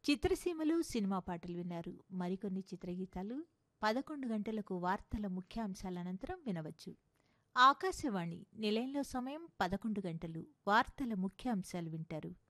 చిత్రసీమలు cinema పాటలు విన్నారు. మరికొన్ని చిత్రగీతాలు 11 గంటలకు వార్తల ముఖ్యాంశాల అనంతరం వినవచ్చు. ఆకాశవాణి నిలయంలో సమయం 11 గంటలు. వార్తల ముఖ్యాంశాలు వింటారు.